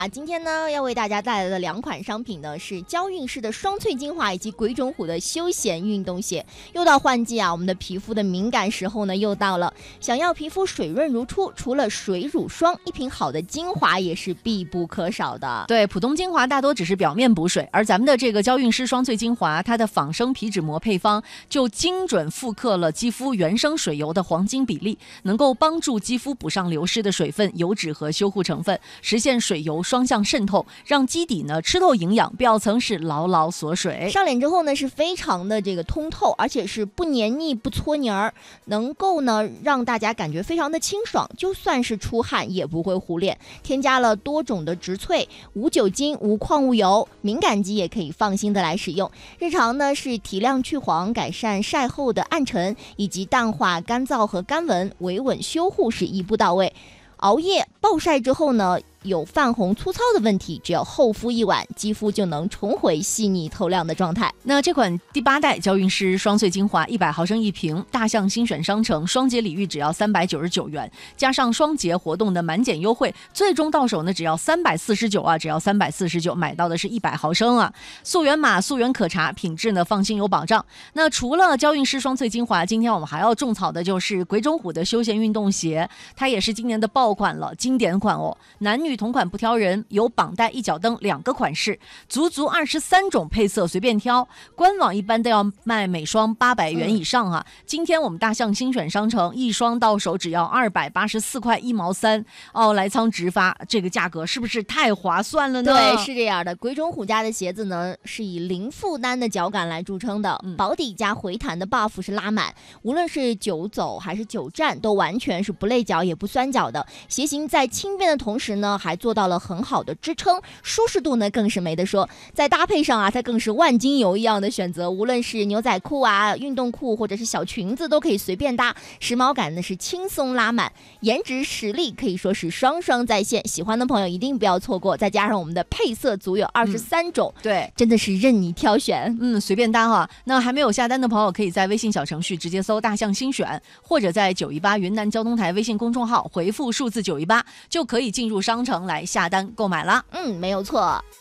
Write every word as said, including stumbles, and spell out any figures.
啊，今天呢要为大家带来的两款商品呢是娇韵诗的双萃精华以及鬼冢虎的休闲运动鞋。又到换季啊，我们的皮肤的敏感时候呢又到了，想要皮肤水润如初，除了水乳霜，一瓶好的精华也是必不可少的。 对，普通精华大多只是表面补水，而咱们的这个娇韵诗双萃精华，它的仿生皮脂膜配方就精准复刻了肌肤原生水油的黄金比例，能够帮助肌肤补上流失的水分、油脂和修护成分，实现水油双向渗透，让基底呢吃透营养，表层是牢牢锁水。 上脸之后呢是非常的这个通透，而且是不黏腻不搓泥儿，能够呢让大家感觉非常的清爽，就算是出汗也不会糊脸。添加了多种的植萃，无酒精无矿物油，敏感肌也可以放心的来使用。日常呢是提亮去黄，改善晒后的暗沉，以及淡化干燥和干纹，维稳修护是一步到位。熬夜暴晒之后呢，有泛红粗糙的问题，只要厚敷一晚，肌肤就能重回细腻透亮的状态。 那这款第八代娇韵诗双萃精华一百毫升一瓶，大象精选商城双节礼遇只要三百九十九元，加上双节活动的满减优惠，最终到手呢只要三百四十九啊，只要三百四十九，买到的是一百毫升啊，溯源码溯源可查，品质呢放心有保障。那除了娇韵诗双萃精华，今天我们还要种草的就是鬼冢虎的休闲运动鞋，它也是今年的爆款了，经典款哦，男女同款不挑人，有绑带一脚蹬两个款式，足足二十三种配色随便挑，官网一般都要卖每双八百元以上啊、嗯、今天我们大象精选商城一双到手只要二百八十四块一毛三哦，来仓直发，这个价格是不是太划算了呢？ 对，是这样的，鬼冢虎家的鞋子呢是以零负担的脚感来著称的、嗯、保底加回弹的 buff 是拉满，无论是久走还是久站都完全是不累脚也不酸脚的，鞋型在轻便的同时呢还做到了很好的支撑，舒适度呢更是没得说。在搭配上啊，它更是万金油一样的选择，无论是牛仔裤啊、运动裤或者是小裙子都可以随便搭，时髦感呢是轻松拉满，颜值实力可以说是双双在线，喜欢的朋友一定不要错过。再加上我们的配色足有二十三种、 嗯、对， 真的是任你挑选， 嗯，随便搭哈。那还没有下单的朋友，可以在微信小程序直接搜大象新选，或者在九一八云南交通台微信公众号回复数字九一八，就可以进入商城来下单购买了。 嗯，没有错。